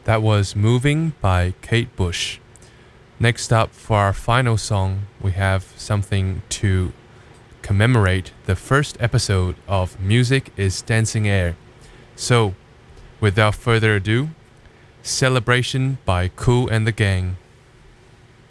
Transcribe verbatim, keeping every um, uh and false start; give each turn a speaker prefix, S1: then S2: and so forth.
S1: That was Moving by Kate Bush. Next up, for our final song, we have something to commemorate the first episode of Music is Dancing Air. So, without further ado, Celebration by Kool and the Gang.